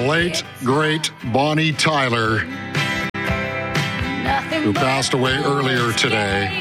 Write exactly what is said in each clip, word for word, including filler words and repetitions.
late, great Bonnie Tyler, who passed away earlier today.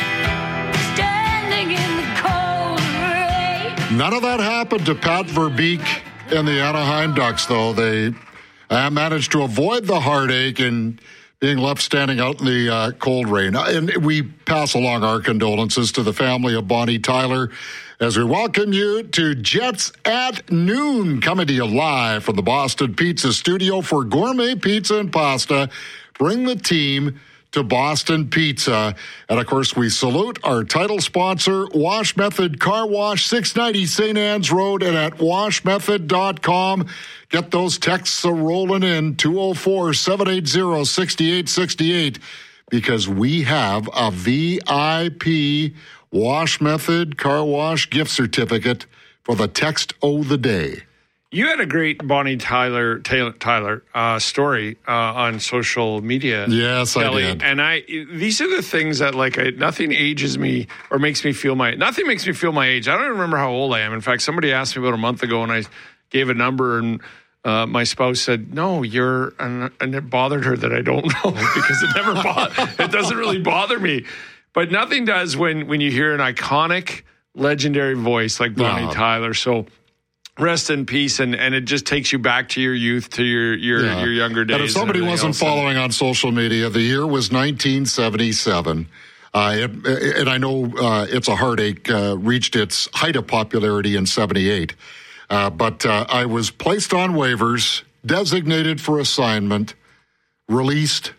None of that happened to Pat Verbeek and the Anaheim Ducks, though. They uh, managed to avoid the heartache and being left standing out in the uh, cold rain. And we pass along our condolences to the family of Bonnie Tyler as we welcome you to Jets at Noon, coming to you live from the Boston Pizza Studio for gourmet pizza and pasta. Bring the team to Boston Pizza. And, of course, we salute our title sponsor, Wash Method Car Wash, six ninety Saint Anne's Road, and at wash method dot com. Get those texts rolling in, two oh four, seven eight zero, six eight six eight, because we have a V I P Wash Method Car Wash gift certificate for the text o' the day. You had a great Bonnie Tyler Taylor, Tyler uh, story uh, on social media. Yes, Kelly. I did. And I, these are the things that like I, nothing ages me or makes me feel my nothing makes me feel my age. I don't even remember how old I am. In fact, somebody asked me about a month ago, and I gave a number, and uh, my spouse said, "No, you're," and, and it bothered her that I don't know because it never bothered. It doesn't really bother me, but nothing does when when you hear an iconic, legendary voice like Bonnie No. Tyler. So. Rest in peace, and, and it just takes you back to your youth, to your your, Yeah. your younger days. And if somebody and wasn't else. following on social media, the year was nineteen seventy-seven. Uh, it, and I know uh, It's a Heartache uh, reached its height of popularity in seventy-eight. Uh, but uh, I was placed on waivers, designated for assignment, released,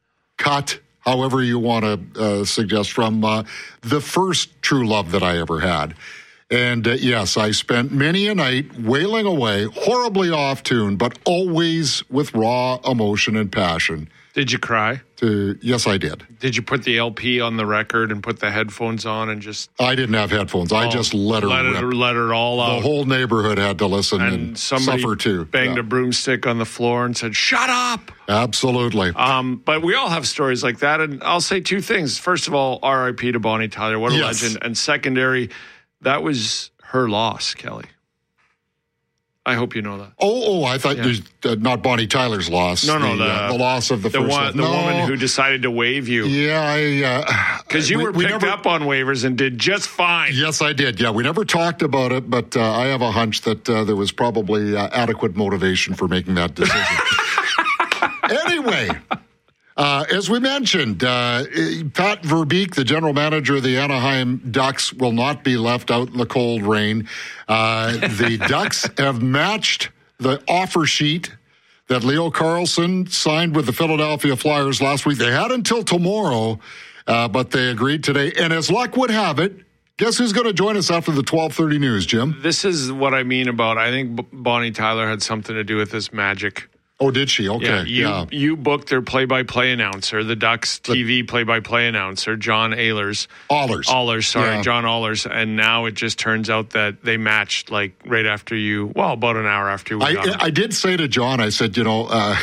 cut, however you want to uh, suggest, from uh, the first true love that I ever had. And, uh, yes, I spent many a night wailing away, horribly off tune, but always with raw emotion and passion. Did you cry? To, yes, I did. Did you put the L P on the record and put the headphones on and just... I didn't have headphones. I oh, just let her let rip. it, let it all out. The whole neighborhood had to listen and, and somebody suffer too. banged Yeah. a broomstick on the floor and said, "Shut up!" Absolutely. Um, but we all have stories like that, and I'll say two things. First of all, R I P to Bonnie Tyler. What a Yes. legend. And secondary, that was her loss, Kelly. I hope you know that. Oh, oh! I thought Yeah. uh, not Bonnie Tyler's loss. No, no, the, the, uh, the loss of the, the first one, love. the no. woman who decided to waive you. Yeah, I Because you we- were we picked never- up on waivers and did just fine. Yes, I did. Yeah, we never talked about it, but uh, I have a hunch that uh, there was probably uh, adequate motivation for making that decision. Anyway, uh, as we mentioned, uh, Pat Verbeek, the general manager of the Anaheim Ducks, will not be left out in the cold rain. Uh, the Ducks have matched the offer sheet that Leo Carlsson signed with the Philadelphia Flyers last week. They had until tomorrow, uh, but they agreed today. And as luck would have it, guess who's going to join us after the twelve thirty news, Jim? This is what I mean about, I think B- Bonnie Tyler had something to do with this magic. Oh, did she? Okay. Yeah, you, yeah. you booked their play-by-play announcer, the Ducks T V play-by-play announcer, John Ehlers. Allers. Allers, sorry, Yeah. John Allers. And now it just turns out that they matched like right after you, well, about an hour after we got I, them. I did say to John, I said, you know, uh,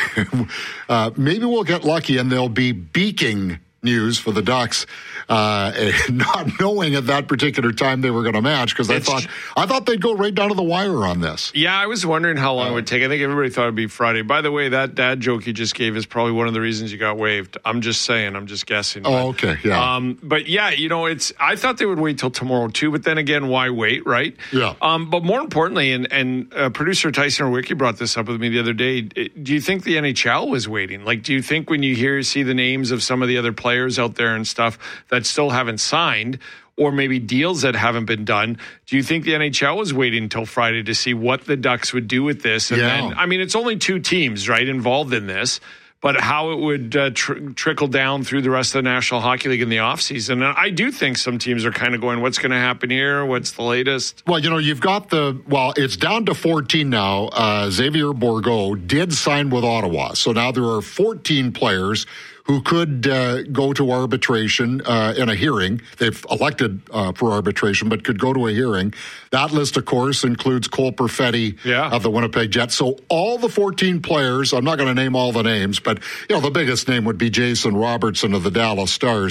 uh, maybe we'll get lucky and there'll be beaking news for the Ducks, uh, not knowing at that particular time they were going to match, because I It's- thought I thought they'd go right down to the wire on this. Yeah, I was wondering how long it would take. I think everybody thought it'd be Friday. By the way, that dad joke you just gave is probably one of the reasons you got waived. I'm just saying. I'm just guessing. Oh, okay, yeah. Um, but yeah, you know, it's. I thought they would wait till tomorrow too. But then again, why wait, right? Yeah. Um, but more importantly, and and uh, producer Tyson Orwicki brought this up with me the other day. Do you think the N H L was waiting? Like, do you think when you hear see the names of some of the other players out there and stuff that still haven't signed, or maybe deals that haven't been done, do you think the N H L was waiting until Friday to see what the Ducks would do with this? And Yeah. then, I mean, it's only two teams, right, involved in this, but how it would uh, tr- trickle down through the rest of the National Hockey League in the offseason. And I do think some teams are kind of going, what's going to happen here? What's the latest? Well, you know, you've got the, well, it's down to fourteen now. Uh, Xavier Bourgault did sign with Ottawa. So now there are fourteen players who could uh, go to arbitration uh, in a hearing. They've elected uh, for arbitration, but could go to a hearing. That list, of course, includes Cole Perfetti Yeah. of the Winnipeg Jets. So all the fourteen players, I'm not going to name all the names, but, you know, the biggest name would be Jason Robertson of the Dallas Stars.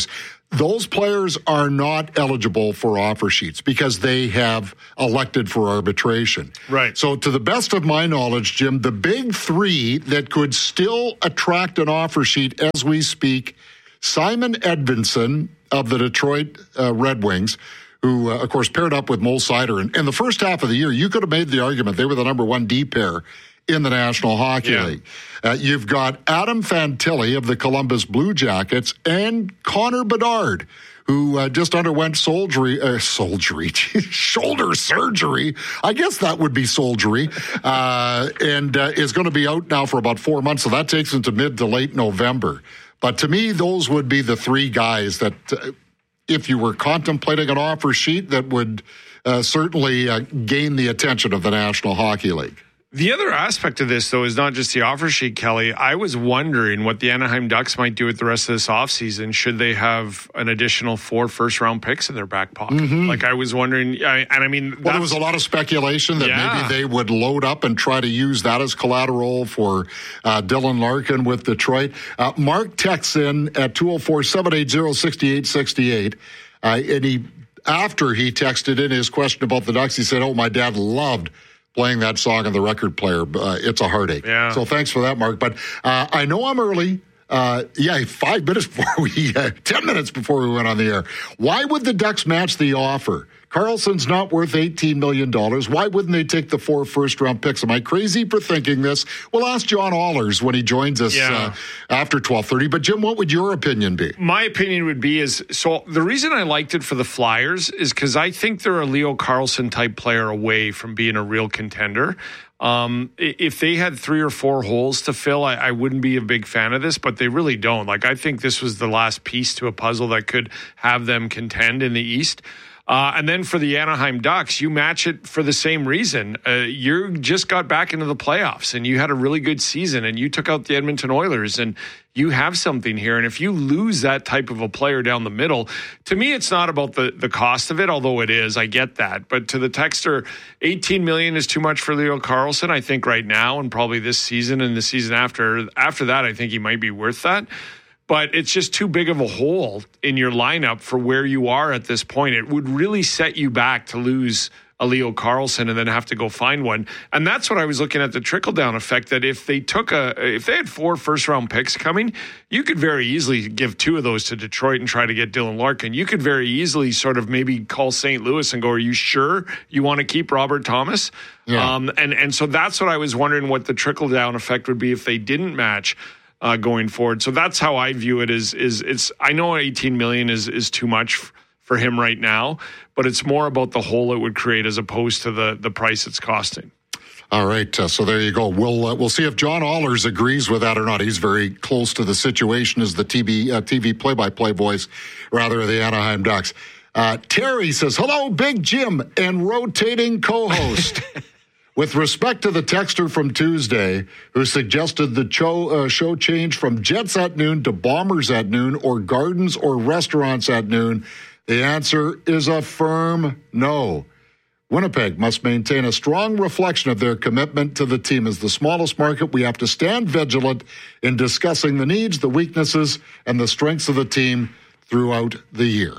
those players are not eligible for offer sheets because they have elected for arbitration. Right. So to the best of my knowledge, Jim, the big three that could still attract an offer sheet as we speak, Simon Edvinsson of the Detroit uh, Red Wings, who, uh, of course, paired up with Mo Seider. And in the first half of the year, you could have made the argument they were the number one D pair in the National Hockey yeah. League. Uh, you've got Adam Fantilli of the Columbus Blue Jackets and Connor Bedard, who uh, just underwent surgery, uh, surgery, shoulder surgery. I guess that would be surgery, uh, and uh, is going to be out now for about four months. So that takes into mid to late November. But to me, those would be the three guys that, uh, if you were contemplating an offer sheet, that would uh, certainly uh, gain the attention of the National Hockey League. The other aspect of this, though, is not just the offer sheet, Kelly. I was wondering what the Anaheim Ducks might do with the rest of this offseason. Should they have an additional four first-round picks in their back pocket? Mm-hmm. Like, I was wondering, I, and I mean... Well, there was a lot of speculation that yeah. maybe they would load up and try to use that as collateral for uh, Dylan Larkin with Detroit. Uh, Mark texts in at two oh four, seven eight zero, six eight six eight, uh, and he, after he texted in his question about the Ducks, he said, oh, my dad loved playing that song on the record player. Uh, it's a heartache. Yeah. So thanks for that, Mark. But uh, I know I'm early. Uh, yeah, five minutes before we, uh, ten minutes before we went on the air. Why would the Ducks match the offer? Carlson's not worth eighteen million dollars. Why wouldn't they take the four first-round picks? Am I crazy for thinking this? We'll ask John Allers when he joins us yeah. uh, after twelve thirty. But, Jim, what would your opinion be? My opinion would be is, so the reason I liked it for the Flyers is because I think they're a Leo Carlsson-type player away from being a real contender. Um, if they had three or four holes to fill, I, I wouldn't be a big fan of this, but they really don't. Like, I think this was the last piece to a puzzle that could have them contend in the East. Uh, and then for the Anaheim Ducks, you match it for the same reason. Uh, you just got back into the playoffs and you had a really good season and you took out the Edmonton Oilers and you have something here. And if you lose that type of a player down the middle, to me, it's not about the, the cost of it, although it is. I get that. But to the texter, eighteen million dollars is too much for Leo Carlsson, I think, right now, and probably this season and the season after. After that, I think he might be worth that. But it's just too big of a hole in your lineup for where you are at this point. It would really set you back to lose a Leo Carlsson and then have to go find one. And that's what I was looking at, the trickle-down effect, that if they took a, if they had four first-round picks coming, you could very easily give two of those to Detroit and try to get Dylan Larkin. You could very easily sort of maybe call Saint Louis and go, are you sure you want to keep Robert Thomas? Yeah. Um, and, and so that's what I was wondering what the trickle-down effect would be if they didn't match Uh, going forward. So that's how I view it. Is is it's I know eighteen million is is too much f- for him right now, but it's more about the hole it would create as opposed to the the price it's costing. All right, uh, so there you go. We'll uh, we'll see if John Allers agrees with that or not. He's very close to the situation as the T V uh, T V play-by-play voice, rather, of the Anaheim Ducks. Uh, Terry says, "Hello, Big Jim and rotating co-host." With respect to the texter from Tuesday who suggested the show, uh, show change from Jets at noon to Bombers at noon or Gardens or Restaurants at noon, the answer is a firm no. Winnipeg must maintain a strong reflection of their commitment to the team. As the smallest market, we have to stand vigilant in discussing the needs, the weaknesses, and the strengths of the team throughout the year.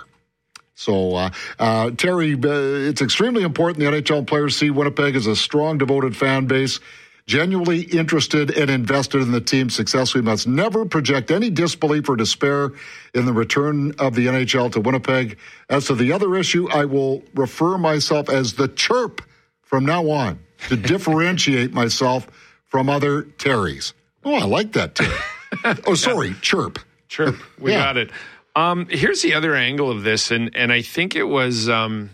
So, uh, uh, Terry, uh, it's extremely important the N H L players see Winnipeg as a strong, devoted fan base, genuinely interested and invested in the team's success. We must never project any disbelief or despair in the return of the N H L to Winnipeg. As to the other issue, I will refer myself as the Chirp from now on to differentiate myself from other Terrys. Oh, I like that, Terry. Oh, sorry, Chirp. Chirp. We Yeah. got it. Um, here's the other angle of this, and and I think it was um,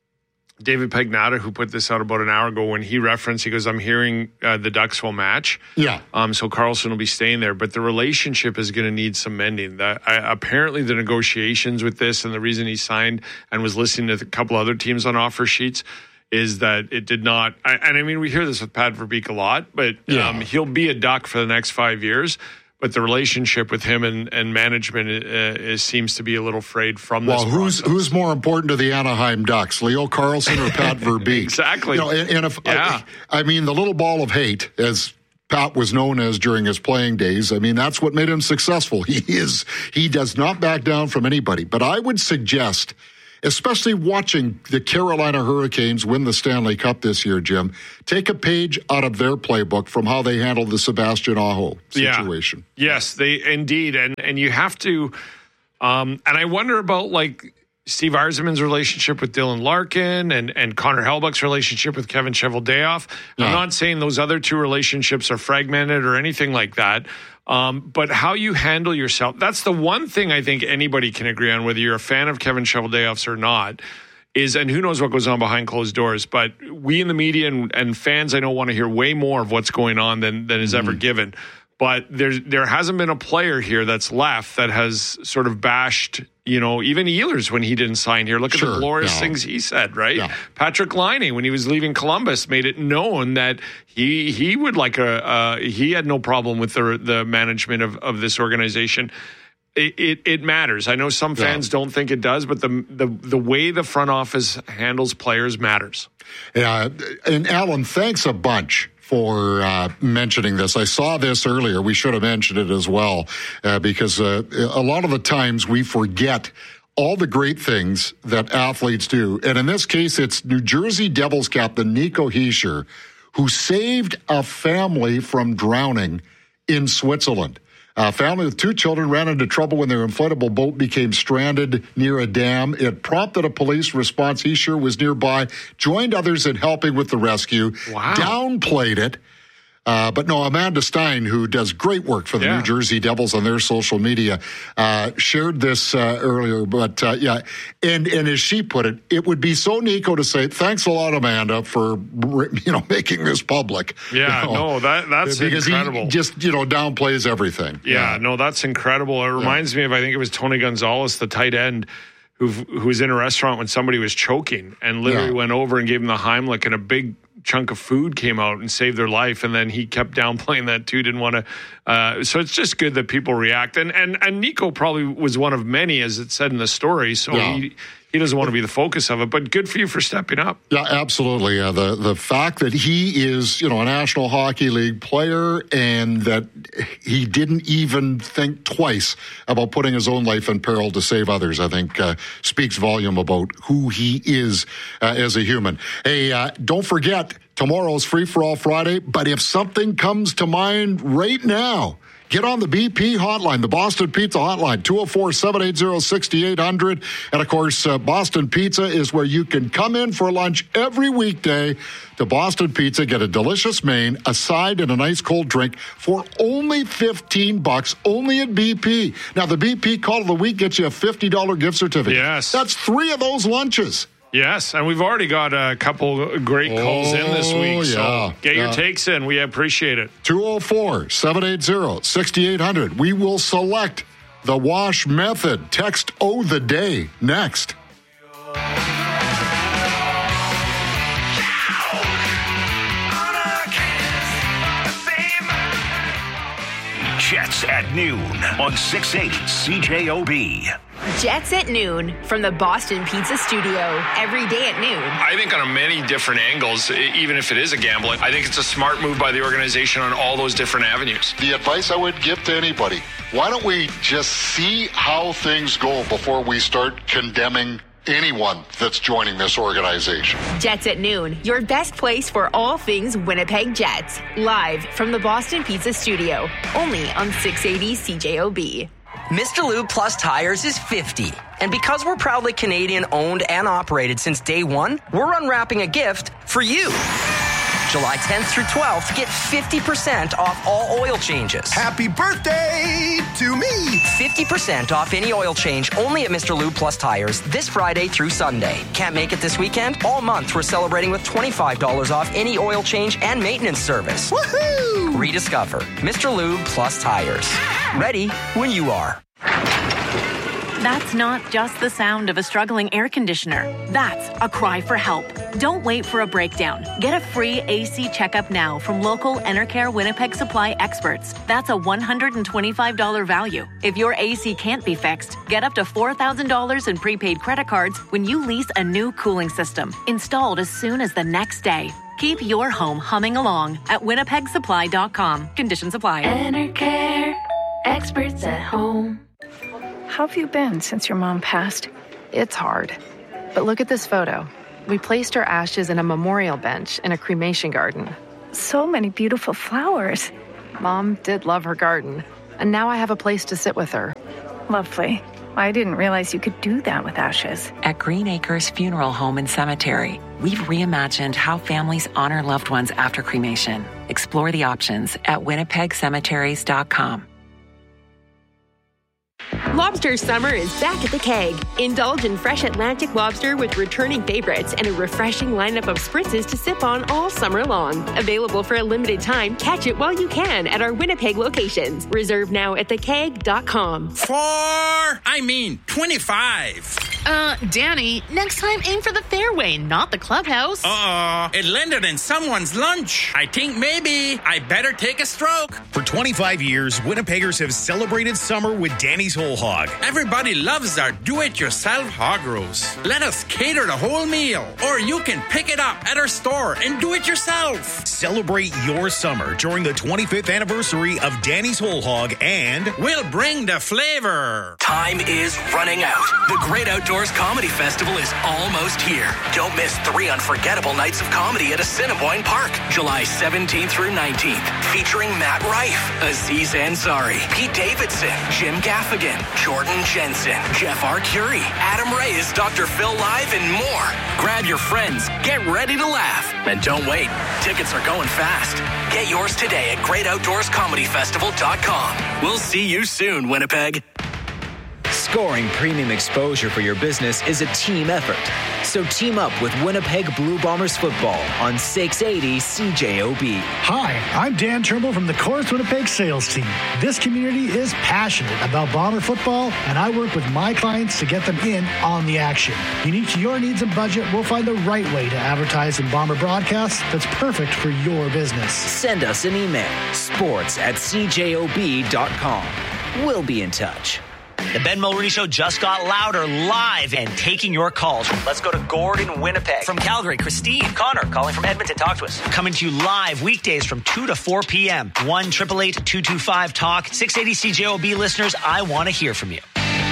David Pagnotta who put this out about an hour ago when he referenced, he goes, I'm hearing uh, the Ducks will match. Yeah. Um, so Carlsson will be staying there, but the relationship is going to need some mending. That, I, apparently the negotiations with this and the reason he signed and was listening to a couple other teams on offer sheets is that it did not, I, and I mean, we hear this with Pat Verbeek a lot, but Yeah. um, he'll be a Duck for the next five years. But the relationship with him and, and management uh, is, seems to be a little frayed from this Well, who's process. who's more important to the Anaheim Ducks, Leo Carlsson or Pat Verbeek? Exactly. You know, and, and if Yeah. I, I mean, the little ball of hate, as Pat was known as during his playing days. I mean, that's what made him successful. He is, he does not back down from anybody. But I would suggest, especially watching the Carolina Hurricanes win the Stanley Cup this year, Jim, take a page out of their playbook from how they handled the Sebastian Aho situation. Yeah. Yes, they indeed. And, and you have to, um, and I wonder about like, Steve Yzerman's relationship with Dylan Larkin and, and Connor Hellebuyck's relationship with Kevin Cheveldayoff. Yeah. I'm not saying those other two relationships are fragmented or anything like that, um, but how you handle yourself, that's the one thing I think anybody can agree on, whether you're a fan of Kevin Cheveldayoff's or not, is, and who knows what goes on behind closed doors, but we in the media and, and fans, I know, want to hear way more of what's going on than, than is mm-hmm. ever given. But there's, there hasn't been a player here that's left that has sort of bashed, you know, even Ehlers when he didn't sign here. Look at sure, the glorious yeah. things he said, right? Yeah. Patrick Laine, when he was leaving Columbus, made it known that he he would like a, uh, he had no problem with the the management of, of this organization. It, it, it matters. I know some fans yeah. don't think it does, but the, the the way the front office handles players matters. Yeah, and Alan, thanks a bunch for uh, mentioning this. I saw this earlier. We should have mentioned it as well, uh, because uh, a lot of the times we forget all the great things that athletes do. And in this case, it's New Jersey Devils captain Nico Hischier, who saved a family from drowning in Switzerland. A family with two children ran into trouble when their inflatable boat became stranded near a dam. It prompted a police response. Hischier was nearby, joined others in helping with the rescue, wow. downplayed it. Uh, but no, Amanda Stein, who does great work for the yeah. New Jersey Devils on their social media, uh, shared this uh, earlier. But uh, yeah, and and as she put it, it would be so Nico to say, "Thanks a lot, Amanda, for you know making this public." Yeah, you know, no, that that's because incredible. He just you know downplays everything. Yeah, yeah. no, that's incredible. It reminds yeah. me of I think it was Tony Gonzalez, the tight end, who who was in a restaurant when somebody was choking and literally yeah. went over and gave him the Heimlich, and a big chunk of food came out and saved their life, and then he kept downplaying that too. Didn't want to. Uh, so it's just good that people react, and and and Nico probably was one of many, as it said in the story. So yeah. he he doesn't want to be the focus of it. But good for you for stepping up. Yeah, absolutely. Uh, the the fact that he is you know a National Hockey League player and that he didn't even think twice about putting his own life in peril to save others, I think uh, speaks volume about who he is uh, as a human. Hey, uh, don't forget, tomorrow's Free For All Friday, but if something comes to mind right now, get on the B P hotline, the Boston Pizza hotline, two oh four, seven eight zero, six eight zero zero. And, of course, uh, Boston Pizza is where you can come in for lunch every weekday to Boston Pizza, get a delicious main, a side, and a nice cold drink for only fifteen bucks, only at B P. Now, the B P Call of the Week gets you a fifty dollars gift certificate. Yes. That's three of those lunches. Yes, and we've already got a couple great calls oh, in this week, so yeah, get yeah. your takes in. We appreciate it. two oh four, seven eight zero, six eight zero zero. We will select the wash method. Text O the day next. Jets at noon on six eighty C J O B. Jets at noon from the Boston Pizza Studio. Every day at noon. I think on many different angles, even if it is a gamble, I think it's a smart move by the organization on all those different avenues. The advice I would give to anybody, why don't we just see how things go before we start condemning anyone that's joining this organization? Jets at noon, your best place for all things Winnipeg Jets. Live from the Boston Pizza Studio. Only on six eighty C J O B. Mister Lube Plus Tires is fifty. And because we're proudly Canadian owned and operated since day one, we're unwrapping a gift for you. July tenth through twelfth, get fifty percent off all oil changes. Happy birthday to me! fifty percent off any oil change only at Mister Lube Plus Tires this Friday through Sunday. Can't make it this weekend? All month we're celebrating with twenty-five dollars off any oil change and maintenance service. Woohoo! Rediscover Mister Lube Plus Tires. Ready when you are. That's not just the sound of a struggling air conditioner. That's a cry for help. Don't wait for a breakdown. Get a free A C checkup now from local Enercare Winnipeg Supply experts. That's a one hundred twenty-five dollars value. If your A C can't be fixed, get up to four thousand dollars in prepaid credit cards when you lease a new cooling system, installed as soon as the next day. Keep your home humming along at winnipeg supply dot com. Conditions apply. Enercare, experts at home. How have you been since your mom passed? It's hard. But look at this photo. We placed her ashes in a memorial bench in a cremation garden. So many beautiful flowers. Mom did love her garden, and now I have a place to sit with her. Lovely. I didn't realize you could do that with ashes. At Green Acres Funeral Home and Cemetery, we've reimagined how families honor loved ones after cremation. Explore the options at winnipeg cemeteries dot com. Lobster summer is back at the Keg. Indulge in fresh Atlantic lobster with returning favorites and a refreshing lineup of spritzes to sip on all summer long. Available for a limited time, catch it while you can at our Winnipeg locations. Reserve now at the keg dot com. Four, I mean twenty-five. Uh, Danny, next time aim for the fairway, not the clubhouse. Uh-oh, it landed in someone's lunch. I think maybe I better take a stroke. For twenty-five years, Winnipeggers have celebrated summer with Danny's Whole Hog. Everybody loves our do-it-yourself hog roast. Let us cater the whole meal, or you can pick it up at our store and do it yourself. Celebrate your summer during the twenty-fifth anniversary of Danny's Whole Hog, and we'll bring the flavor. Time is running out. The Great Outdoors Comedy Festival is almost here. Don't miss three unforgettable nights of comedy at Assiniboine Park, July seventeenth through nineteenth, featuring Matt Rife, Aziz Ansari, Pete Davidson, Jim Gaffigan, Jordan Jensen, Jeff Arcuri, Adam Reyes, Doctor Phil Live, and more. Grab your friends, get ready to laugh, and don't wait. Tickets are going fast. Get yours today at great outdoors comedy festival dot com. We'll see you soon, Winnipeg. Scoring premium exposure for your business is a team effort. So team up with Winnipeg Blue Bombers football on six eighty C J O B. Hi, I'm Dan Trimble from the Chorus Winnipeg sales team. This community is passionate about Bomber football, and I work with my clients to get them in on the action. Unique to your needs and budget, we'll find the right way to advertise in Bomber broadcasts that's perfect for your business. Send us an email, sports at c j o b dot com. We'll be in touch. The Ben Mulroney Show just got louder, live, and taking your calls. Let's go to Gordon, Winnipeg. From Calgary, Christine. Connor, calling from Edmonton. Talk to us. Coming to you live weekdays from two to four p.m. one eight eight eight, two two five, talk. six eighty C J O B listeners, I want to hear from you.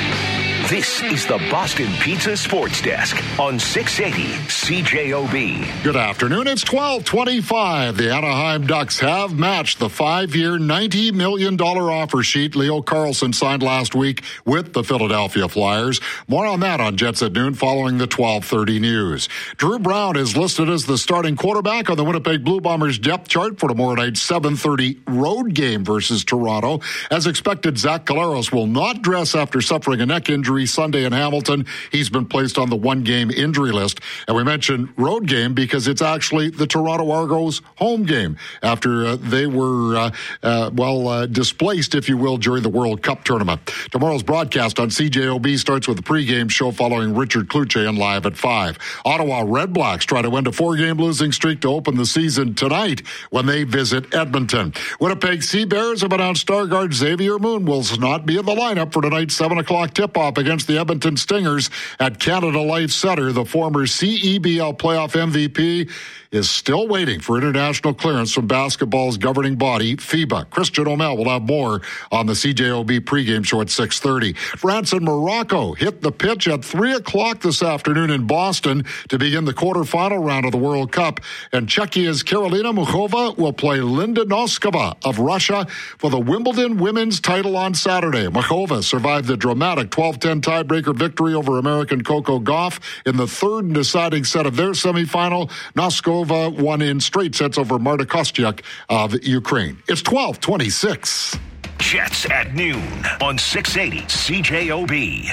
This is the Boston Pizza Sports Desk on six eighty C J O B. Good afternoon. It's twelve twenty-five. The Anaheim Ducks have matched the five-year, ninety million dollars offer sheet Leo Carlsson signed last week with the Philadelphia Flyers. More on that on Jets at Noon following the twelve thirty news. Drew Brown is listed as the starting quarterback on the Winnipeg Blue Bombers depth chart for tomorrow night's seven thirty road game versus Toronto. As expected, Zach Collaros will not dress after suffering a neck injury Sunday in Hamilton. He's been placed on the one-game injury list. And we mentioned road game because it's actually the Toronto Argos home game after uh, they were, uh, uh, well, uh, displaced, if you will, during the World Cup tournament. Tomorrow's broadcast on C J O B starts with the pregame show following Richard Kluche and live at five. Ottawa Red Blacks try to end a four-game losing streak to open the season tonight when they visit Edmonton. Winnipeg Sea Bears have announced star guard Xavier Moon will not be in the lineup for tonight's seven o'clock tip-off against the Edmonton Stingers at Canada Life Center. The former C E B L playoff M V P is still waiting for international clearance from basketball's governing body, FIBA. Christian O'Mell will have more on the C J O B pregame show at six thirty. France and Morocco hit the pitch at three o'clock this afternoon in Boston to begin the quarterfinal round of the World Cup. And Czechia's Karolina Muchova will play Linda Noskova of Russia for the Wimbledon women's title on Saturday. Muchova survived the dramatic twelve ten tiebreaker victory over American Coco Gauff in the third and deciding set of their semifinal. Noskova won in straight sets over Marta Kostyuk of Ukraine. It's twelve twenty-six. Jets at noon on six eighty C J O B.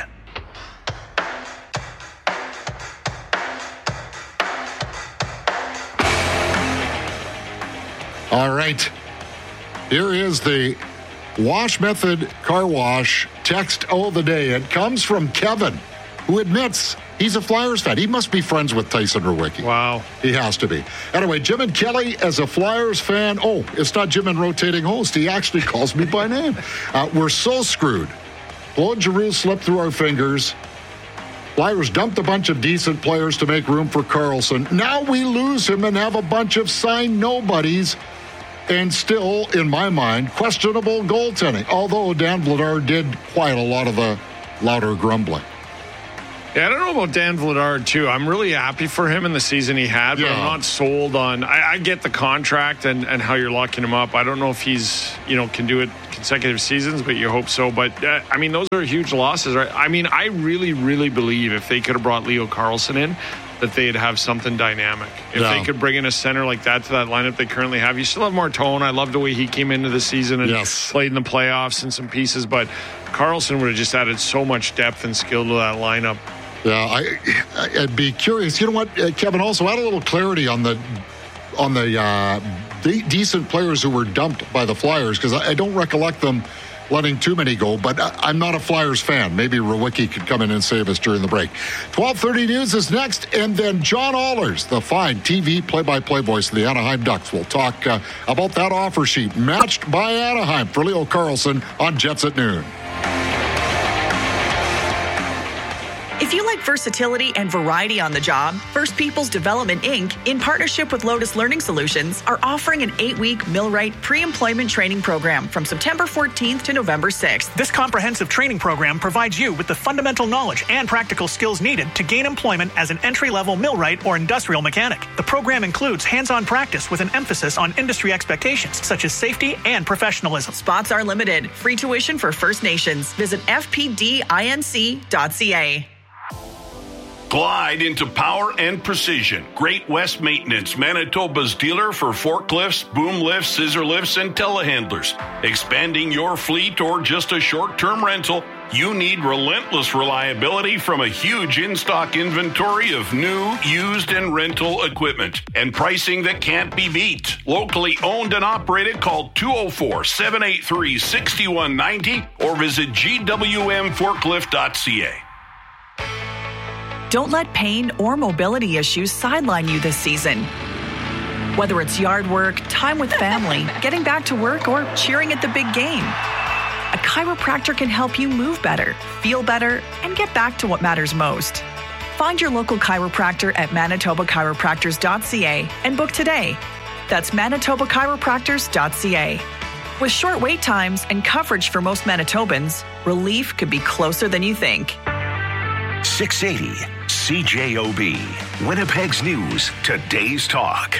All right. Here is the Wash Method Car Wash text of the day. It comes from Kevin, who admits he's a Flyers fan. He must be friends with Tyson Rowicki. Wow. He has to be. Anyway, Jim and Kelly, as a Flyers fan, oh, it's not Jim and rotating host. He actually calls me by name. Uh, we're so screwed. Claude Giroux slipped through our fingers. Flyers dumped a bunch of decent players to make room for Karlsson. Now we lose him and have a bunch of signed nobodies. And still, in my mind, questionable goaltending. Although Dan Vladar did quite a lot of the louder grumbling. Yeah, I don't know about Dan Vladar, too. I'm really happy for him in the season he had, but yeah. I'm not sold on... I, I get the contract and, and how you're locking him up. I don't know if he's, you know, can do it consecutive seasons, but you hope so. But, uh, I mean, those are huge losses, right? I mean, I really, really believe if they could have brought Leo Karlsson in, that they'd have something dynamic. If yeah. they could bring in a center like that to that lineup they currently have. You still have Martone. I love the way he came into the season and yes. played in the playoffs and some pieces, but Karlsson would have just added so much depth and skill to that lineup. Yeah, I, I'd be curious. You know what, uh, Kevin, also add a little clarity on the on the uh, de- decent players who were dumped by the Flyers, because I, I don't recollect them letting too many go, but I, I'm not a Flyers fan. Maybe Rewicki could come in and save us during the break. twelve thirty News is next, and then John Allers, the fine T V play-by-play voice of the Anaheim Ducks, will talk uh, about that offer sheet matched by Anaheim for Leo Karlsson on Jets at noon. If you like versatility and variety on the job, First Peoples Development Incorporated, in partnership with Lotus Learning Solutions, are offering an eight-week Millwright pre-employment training program from September fourteenth to November sixth. This comprehensive training program provides you with the fundamental knowledge and practical skills needed to gain employment as an entry-level millwright or industrial mechanic. The program includes hands-on practice with an emphasis on industry expectations such as safety and professionalism. Spots are limited. Free tuition for First Nations. Visit f p d inc dot c a. Glide into power and precision. Great West Maintenance, Manitoba's dealer for forklifts, boom lifts, scissor lifts, and telehandlers. Expanding your fleet or just a short-term rental, you need relentless reliability from a huge in-stock inventory of new, used, and rental equipment. And pricing that can't be beat. Locally owned and operated, call two oh four, seven eight three, six one nine oh or visit g w m forklift dot c a. Don't let pain or mobility issues sideline you this season. Whether it's yard work, time with family, getting back to work, or cheering at the big game, a chiropractor can help you move better, feel better, and get back to what matters most. Find your local chiropractor at manitoba chiropractors dot c a and book today. That's manitoba chiropractors dot c a. With short wait times and coverage for most Manitobans, relief could be closer than you think. six eighty C J O B, Winnipeg's News, Today's Talk.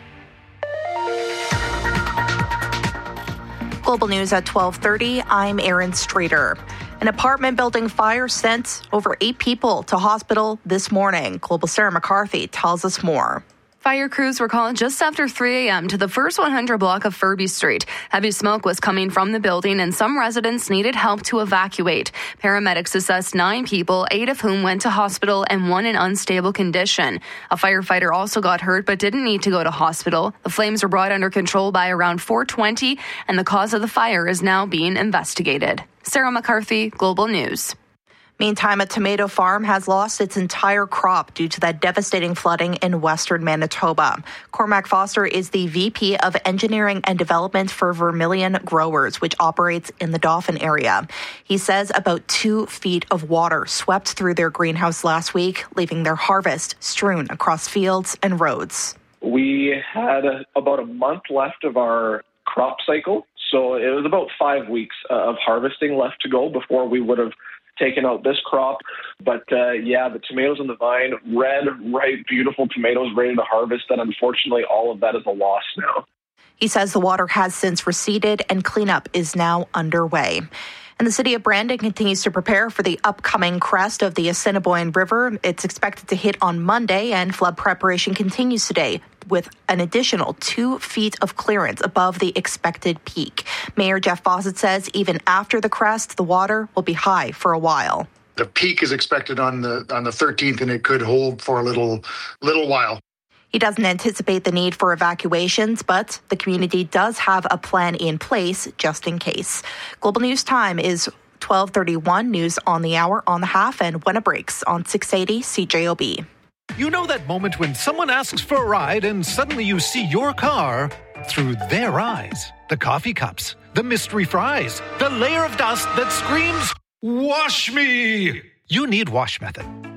Global News at twelve thirty, I'm Erin Streeter. An apartment building fire sent over eight people to hospital this morning. Global Sarah McCarthy tells us more. Fire crews were called just after three a.m. to the first one hundred block of Furby Street. Heavy smoke was coming from the building and some residents needed help to evacuate. Paramedics assessed nine people, eight of whom went to hospital and one in unstable condition. A firefighter also got hurt but didn't need to go to hospital. The flames were brought under control by around four twenty and the cause of the fire is now being investigated. Sarah McCarthy, Global News. Meantime, a tomato farm has lost its entire crop due to that devastating flooding in western Manitoba. Cormac Foster is the V P of Engineering and Development for Vermilion Growers, which operates in the Dauphin area. He says about two feet of water swept through their greenhouse last week, leaving their harvest strewn across fields and roads. We had a, about a month left of our crop cycle, so it was about five weeks of harvesting left to go before we would have taken out this crop. But uh, yeah, the tomatoes on the vine, red, ripe, beautiful tomatoes ready to harvest, and unfortunately all of that is a loss now. He says the water has since receded and cleanup is now underway. And the city of Brandon continues to prepare for the upcoming crest of the Assiniboine River. It's expected to hit on Monday, and flood preparation continues today with an additional two feet of clearance above the expected peak. Mayor Jeff Fawcett says even after the crest, the water will be high for a while. The peak is expected on the on the thirteenth, and it could hold for a little little while. He doesn't anticipate the need for evacuations, but the community does have a plan in place just in case. Global News Time is twelve thirty-one, news on the hour, on the half, and when it breaks on six eighty C J O B. You know that moment when someone asks for a ride and suddenly you see your car through their eyes. The coffee cups, the mystery fries, the layer of dust that screams, "Wash me!" You need Wash Method.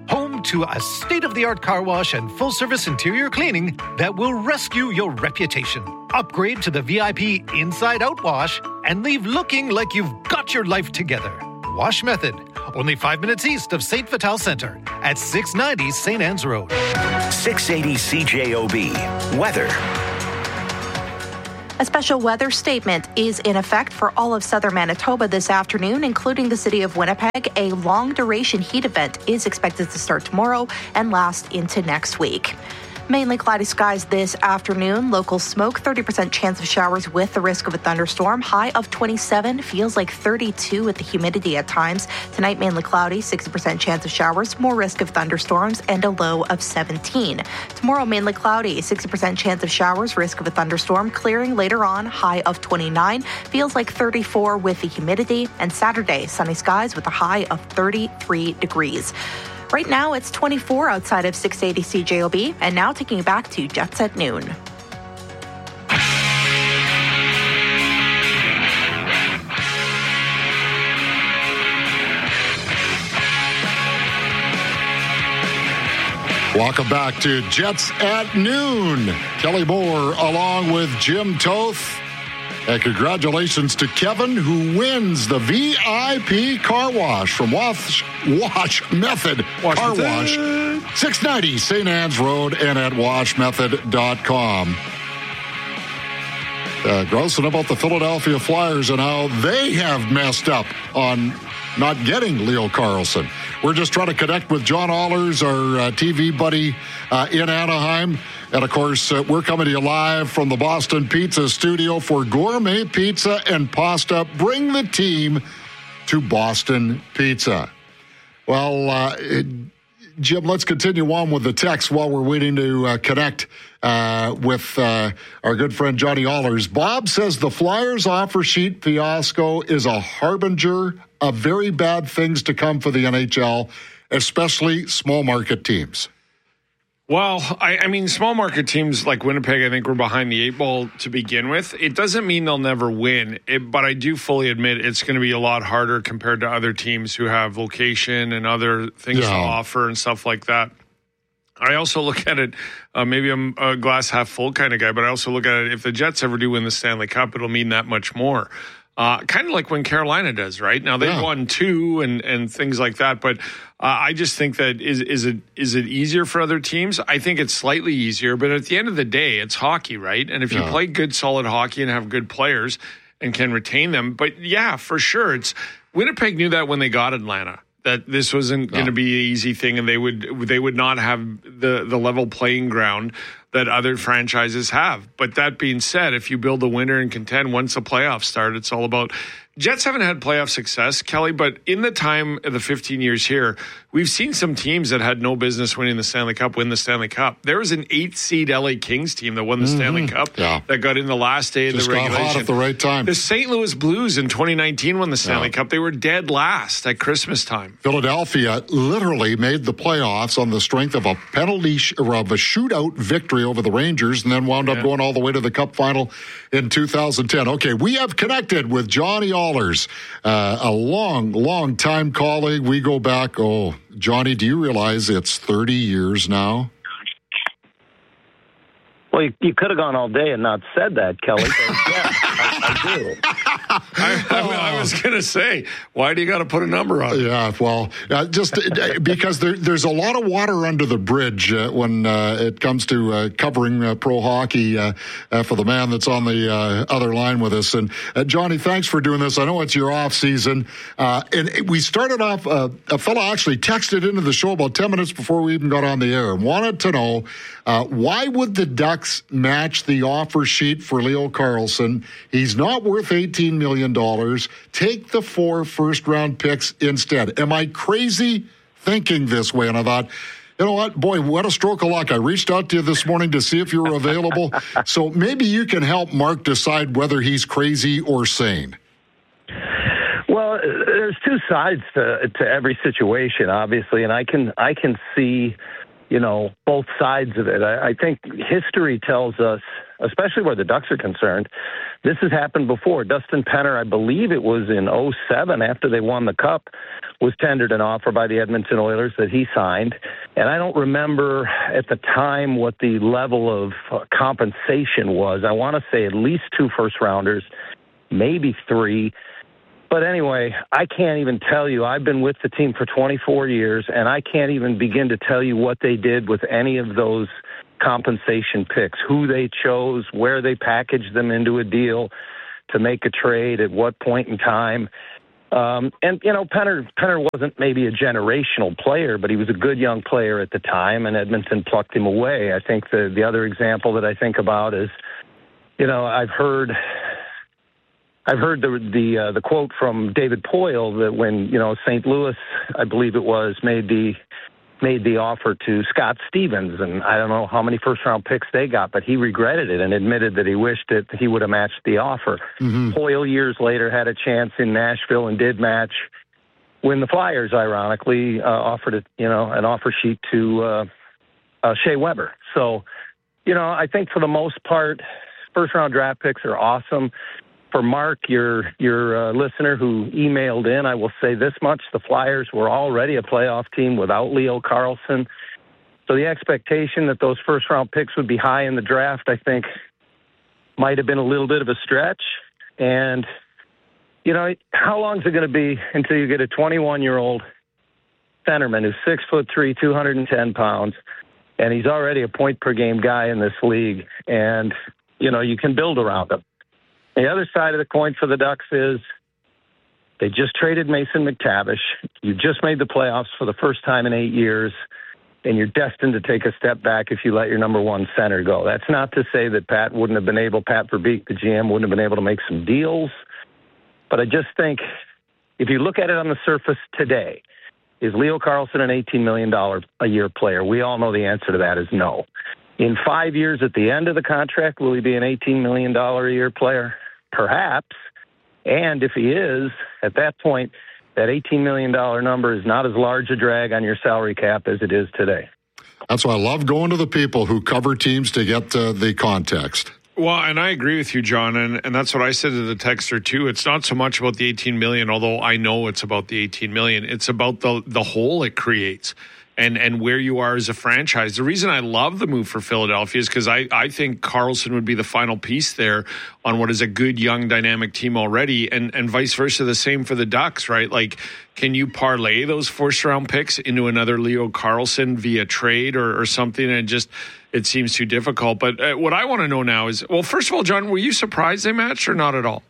to a state-of-the-art car wash and full-service interior cleaning that will rescue your reputation. Upgrade to the V I P Inside-Out Wash and leave looking like you've got your life together. Wash Method, only five minutes east of Saint Vital Center at six ninety Saint Anne's Road. six eighty C J O B. Weather. A special weather statement is in effect for all of southern Manitoba this afternoon, including the city of Winnipeg. A long-duration heat event is expected to start tomorrow and last into next week. Mainly cloudy skies this afternoon. Local smoke, thirty percent chance of showers with the risk of a thunderstorm. High of twenty-seven, feels like thirty-two with the humidity at times. Tonight, mainly cloudy, sixty percent chance of showers, more risk of thunderstorms, and a low of seventeen. Tomorrow, mainly cloudy, sixty percent chance of showers, risk of a thunderstorm. Clearing later on, high of twenty-nine, feels like thirty-four with the humidity. And Saturday, sunny skies with a high of thirty-three degrees. Right now, it's twenty-four outside of six eighty C J O B, and now taking you back to Jets at Noon. Welcome back to Jets at Noon. Kelly Moore along with Jim Toth. And congratulations to Kevin, who wins the V I P car wash from Wash, wash Method Wash Car Method. Wash, six ninety Saint Anne's Road and at wash method dot com. Uh, grousing about the Philadelphia Flyers and how they have messed up on not getting Leo Carlsson. We're just trying to connect with John Allers, our uh, T V buddy uh, in Anaheim. And, of course, uh, we're coming to you live from the Boston Pizza studio for gourmet pizza and pasta. Bring the team to Boston Pizza. Well, uh, it, Jim, let's continue on with the text while we're waiting to uh, connect uh, with uh, our good friend Johnny Allers. Bob says the Flyers offer sheet fiasco is a harbinger of very bad things to come for the N H L, especially small market teams. Well, I, I mean, small market teams like Winnipeg, I think, were behind the eight ball to begin with. It doesn't mean they'll never win, it, but I do fully admit it's going to be a lot harder compared to other teams who have location and other things Yeah. to offer and stuff like that. I also look at it, uh, maybe I'm a glass half full kind of guy, but I also look at it, if the Jets ever do win the Stanley Cup, it'll mean that much more. Uh, kind of like when Carolina does, right? Now they've Yeah. won two and, and things like that, but uh, I just think that is is it is it easier for other teams? I think it's slightly easier, but at the end of the day, it's hockey, right? And if you Yeah. play good, solid hockey and have good players and can retain them, but yeah, for sure, it's Winnipeg knew that when they got Atlanta, that this wasn't No. going to be an easy thing, and they would they would not have the the level playing ground that other franchises have. But that being said, if you build a winner and contend once the playoffs start, it's all about. Jets haven't had playoff success, Kelly, but in the time of the fifteen years here, we've seen some teams that had no business winning the Stanley Cup win the Stanley Cup. There was an eight seed L A Kings team that won the Mm-hmm. Stanley Cup Yeah. that got in the last day Just of the got regulation. hot at the right time. The Saint Louis Blues in twenty nineteen won the Stanley Yeah. Cup. They were dead last at Christmas time. Philadelphia literally made the playoffs on the strength of a penalty sh- or of a shootout victory over the Rangers, and then wound up Yeah. going all the way to the Cup final in two thousand ten. Okay, we have connected with Johnny Allers, uh, a long, long time colleague. We go back. Oh, Johnny, do you realize it's thirty years now? Well, you, you could have gone all day and not said that, Kelly. But yeah, I, I do. I, I, I was going to say, why do you got to put a number on it? Yeah, well, uh, just uh, because there, there's a lot of water under the bridge uh, when uh, it comes to uh, covering uh, pro hockey uh, uh, for the man that's on the uh, other line with us. And uh, Johnny, thanks for doing this. I know it's your off season. Uh, and we started off, uh, a fellow actually texted into the show about ten minutes before we even got on the air and wanted to know uh, why would the Ducks match the offer sheet for Leo Carlsson? He's not worth eighteen million dollars. Take the four first-round picks instead. Am I crazy thinking this way? And I thought, you know what? Boy, what a stroke of luck. I reached out to you this morning to see if you were available. So maybe you can help Mark decide whether he's crazy or sane. Well, there's two sides to to every situation, obviously, and I can I can see, you know, both sides of it. I, I think history tells us especially where the Ducks are concerned. This has happened before. Dustin Penner, I believe it was in oh seven after they won the Cup, was tendered an offer by the Edmonton Oilers that he signed. And I don't remember at the time what the level of uh, compensation was. I want to say at least two first-rounders, maybe three. But anyway, I can't even tell you. I've been with the team for twenty-four years, and I can't even begin to tell you what they did with any of those compensation picks, who they chose, where they packaged them into a deal to make a trade, at what point in time. Um, and, you know, Penner, Penner wasn't maybe a generational player, but he was a good young player at the time, and Edmonton plucked him away. I think the, the other example that I think about is, you know, I've heard... I've heard the the uh, the quote from David Poile that when, you know, Saint Louis, I believe it was, made the made the offer to Scott Stevens, and I don't know how many first round picks they got, but he regretted it and admitted that he wished that he would have matched the offer. Mm-hmm. Poile years later had a chance in Nashville and did match when the Flyers, ironically, uh, offered it, you know, an offer sheet to uh, uh, Shea Weber. So, you know, I think for the most part, first round draft picks are awesome. For Mark, your your uh, listener who emailed in, I will say this much. The Flyers were already a playoff team without Leo Carlsson. So the expectation that those first-round picks would be high in the draft, I think, might have been a little bit of a stretch. And, you know, how long is it going to be until you get a twenty-one-year-old centerman who's six foot three, two hundred ten pounds, and he's already a point-per-game guy in this league, and, you know, you can build around him. The other side of the coin for the Ducks is they just traded Mason McTavish. You just made the playoffs for the first time in eight years, and you're destined to take a step back if you let your number one center go. That's not to say that Pat wouldn't have been able, Pat Verbeek, the G M, wouldn't have been able to make some deals. But I just think if you look at it on the surface today, is Leo Carlsson an eighteen million dollars a year player? We all know the answer to that is no. In five years at the end of the contract, will he be an eighteen million dollars a year player? Perhaps. And if he is, at that point, that eighteen million dollars number is not as large a drag on your salary cap as it is today. That's why I love going to the people who cover teams to get uh, the context. Well, and I agree with you, John, and, and that's what I said to the texter, too. It's not so much about the eighteen million dollars, although I know it's about the eighteen million dollars. It's about the the hole it creates. And and where you are as a franchise. The reason I love the move for Philadelphia is because I, I think Carlson would be the final piece there on what is a good, young, dynamic team already, and, and vice versa, the same for the Ducks, right? Like, can you parlay those first-round picks into another Leo Carlson via trade or, or something? And it just, it seems too difficult. But uh, what I want to know now is, well, first of all, John, were you surprised they matched or not at all?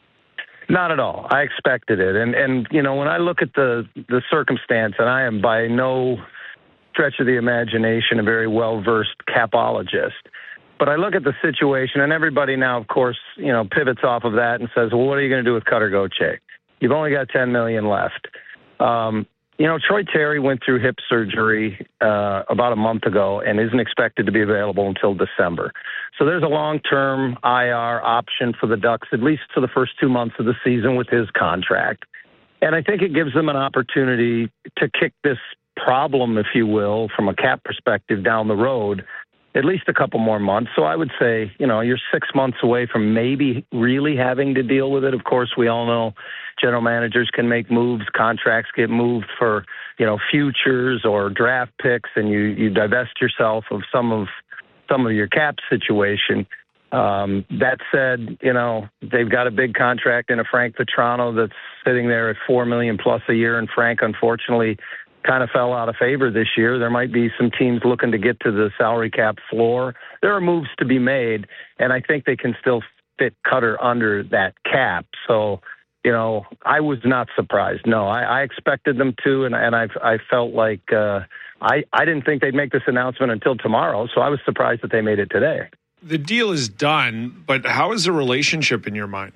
Not at all. I expected it. And, and you know, when I look at the, the circumstance, and I am by no stretch of the imagination a very well-versed capologist, but I look at the situation, and everybody now, of course, you know, pivots off of that and says, well, what are you going to do with Cutter Gauthier? You've only got ten million dollars left. Um, you know, Troy Terry went through hip surgery uh, about a month ago and isn't expected to be available until December. So there's a long-term I R option for the Ducks, at least for the first two months of the season with his contract. And I think it gives them an opportunity to kick this problem, if you will, from a cap perspective down the road, at least a couple more months. So I would say, you know, you're six months away from maybe really having to deal with it. Of course, we all know general managers can make moves, contracts get moved for, you know, futures or draft picks, and you, you divest yourself of some of some of your cap situation. Um, that said, you know, they've got a big contract in a Frank Petrano that's sitting there at four million dollars plus a year, and Frank, unfortunately, kind of fell out of favor this year. There might be some teams looking to get to the salary cap floor. There are moves to be made, and I think they can still fit Cutter under that cap. So, you know, I was not surprised. No, I, I expected them to, and, and I've, I felt like uh, I, I didn't think they'd make this announcement until tomorrow, so I was surprised that they made it today. The deal is done, but how is the relationship in your mind?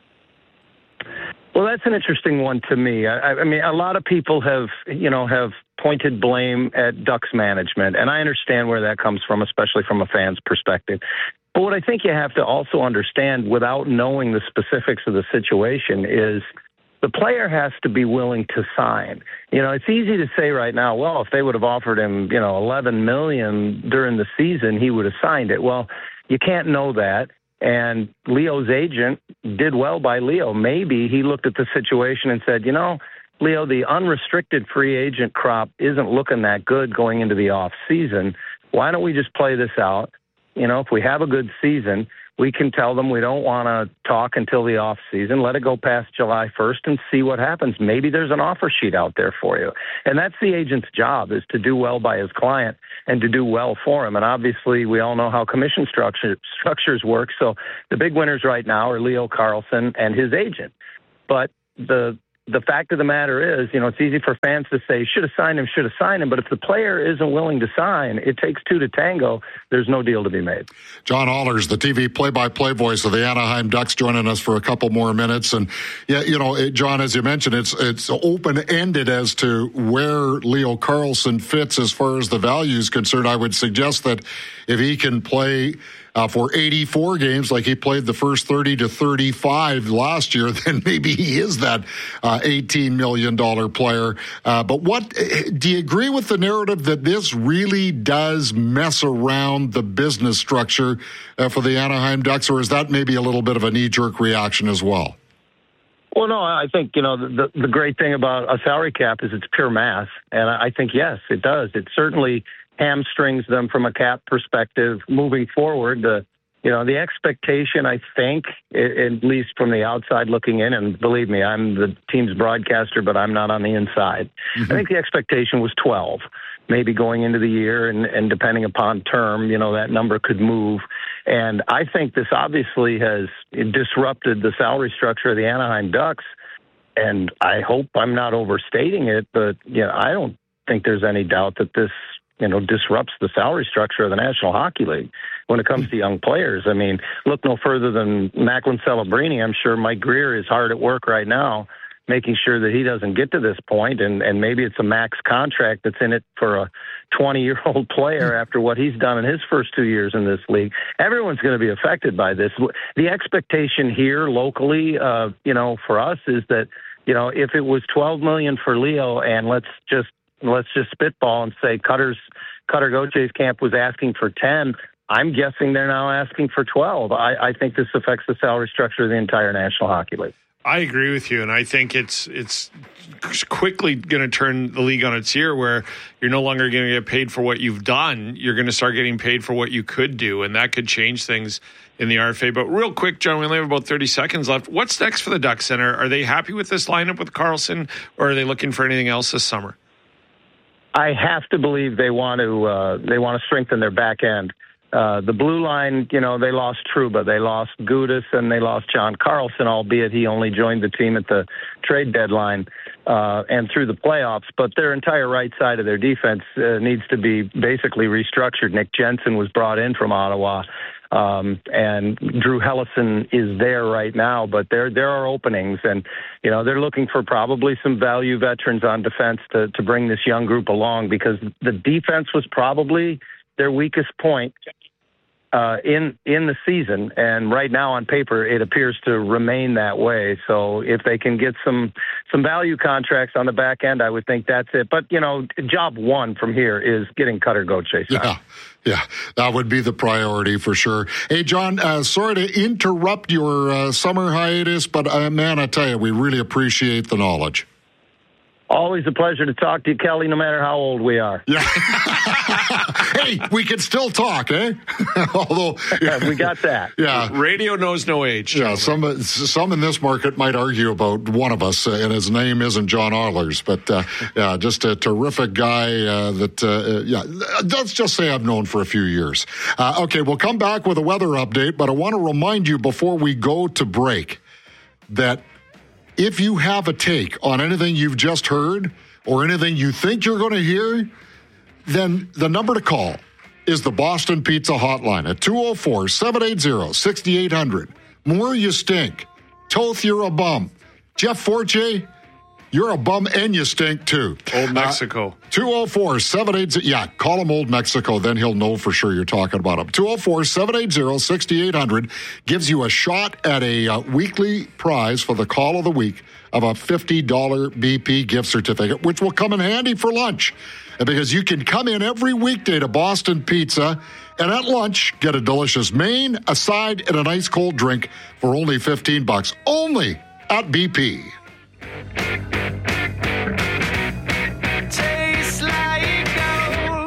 Well, that's an interesting one to me. I, I mean, a lot of people have, you know, have pointed blame at Ducks management, and I understand where that comes from, especially from a fan's perspective. But what I think you have to also understand, without knowing the specifics of the situation, is the player has to be willing to sign. You know, it's easy to say right now, well, if they would have offered him, you know, eleven million dollars during the season, he would have signed it. Well, you can't know that. And Leo's agent did well by Leo. Maybe he looked at the situation and said, you know, Leo, the unrestricted free agent crop isn't looking that good going into the off season. Why don't we just play this out? You know, if we have a good season, we can tell them we don't want to talk until the off season. Let it go past July first and see what happens. Maybe there's an offer sheet out there for you. And that's the agent's job, is to do well by his client and to do well for him. And obviously we all know how commission structure, structures work. So the big winners right now are Leo Carlsson and his agent. But the The fact of the matter is, you know, it's easy for fans to say, should have signed him, should have signed him. But if the player isn't willing to sign, it takes two to tango. There's no deal to be made. John Ohlers, the T V play-by-play voice of the Anaheim Ducks, joining us for a couple more minutes. And, yeah, you know, it, John, as you mentioned, it's it's open-ended as to where Leo Carlsson fits as far as the value is concerned. I would suggest that if he can play Uh, for eighty-four games, like he played the first thirty to thirty-five last year, then maybe he is that uh, eighteen million dollars player. Uh, but what do you agree with the narrative that this really does mess around the business structure uh, for the Anaheim Ducks, or is that maybe a little bit of a knee-jerk reaction as well? Well, no, I think, you know, the, the great thing about a salary cap is it's pure math. And I think, yes, it does. It certainly hamstrings them from a cap perspective moving forward. The, you know, the expectation, I think, at least from the outside looking in, and believe me, I'm the team's broadcaster, but I'm not on the inside. Mm-hmm. I think the expectation was twelve, maybe going into the year, and, and depending upon term, you know, that number could move. And I think this obviously has disrupted the salary structure of the Anaheim Ducks. And I hope I'm not overstating it, but, you know, I don't think there's any doubt that this, you know, disrupts the salary structure of the National Hockey League when it comes to young players. I mean, look no further than Macklin Celebrini. I'm sure Mike Greer is hard at work right now, making sure that he doesn't get to this point, and, and maybe it's a max contract that's in it for a twenty-year-old player after what he's done in his first two years in this league. Everyone's going to be affected by this. The expectation here locally, uh, you know, for us is that, you know, if it was twelve million dollars for Leo, and let's just let's just spitball and say Cutter's, Cutter Gauthier's camp was asking for ten. I'm guessing they're now asking for twelve. I, I think this affects the salary structure of the entire National Hockey League. I agree with you, and I think it's it's quickly going to turn the league on its ear, where you're no longer going to get paid for what you've done. You're going to start getting paid for what you could do, and that could change things in the R F A. But real quick, John, we only have about thirty seconds left. What's next for the Ducks Center? Are they happy with this lineup with Carlsson, or are they looking for anything else this summer? I have to believe they want to uh, they want to strengthen their back end. Uh, the blue line, you know, they lost Trouba, they lost Gudas, and they lost John Carlson, albeit he only joined the team at the trade deadline uh, and through the playoffs. But their entire right side of their defense uh, needs to be basically restructured. Nick Jensen was brought in from Ottawa, um, and Drew Hellison is there right now. But there there are openings, and you know they're looking for probably some value veterans on defense to to bring this young group along, because the defense was probably their weakest point Uh, in in the season, and right now on paper it appears to remain that way. So if they can get some some value contracts on the back end, I would think that's it. But you know, job one from here is getting Cutter Gauthier signed. Yeah, yeah, that would be the priority for sure. Hey, John, uh, sorry to interrupt your uh, summer hiatus, but uh, man, I tell you, we really appreciate the knowledge. Always a pleasure to talk to you, Kelly, no matter how old we are. Yeah. Hey, we can still talk, eh? Although yeah, we got that. Yeah, radio knows no age. Yeah, some some in this market might argue about one of us, uh, and his name isn't John Ohlers, but uh, yeah, just a terrific guy. Uh, that uh, yeah, let's just say I've known for a few years. Uh, okay, we'll come back with a weather update, but I want to remind you before we go to break that if you have a take on anything you've just heard or anything you think you're going to hear, then the number to call is the Boston Pizza Hotline at two oh four, seven eight zero, six eight zero zero. Moore, you stink. Toth, you're a bum. Jeff Forte, you're a bum and you stink too. Old Mexico. Uh, two oh four, seven eight zero, yeah, call him Old Mexico, then he'll know for sure you're talking about him. two oh four, seven eight zero, six eight zero zero gives you a shot at a uh, weekly prize for the call of the week of a fifty dollars B P gift certificate, which will come in handy for lunch. Because you can come in every weekday to Boston Pizza and at lunch get a delicious main, a side, and an ice cold drink for only fifteen bucks. Only at B P. Tastes like gold.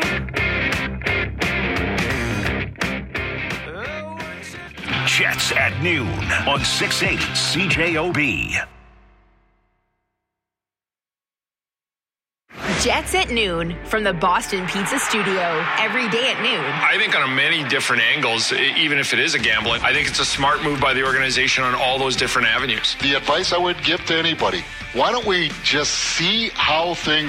Jets at noon on six eighty C J O B. Jets at noon from the Boston Pizza Studio. Every day at noon. I think on many different angles, even if it is a gamble, I think it's a smart move by the organization on all those different avenues. The advice I would give to anybody, why don't we just see how things